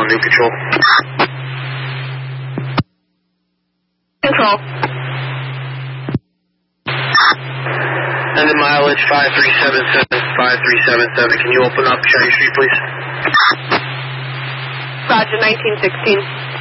on new control. Control. And the mileage 5377, 5377. Can you open up Cherry Street, please? Roger, 1916.